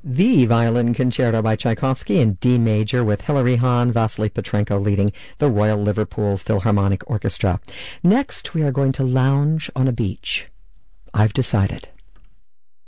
the Violin Concerto by Tchaikovsky in D major with Hilary Hahn, Vasily Petrenko leading the Royal Liverpool Philharmonic Orchestra. Next, we are going to lounge on a beach. I've decided.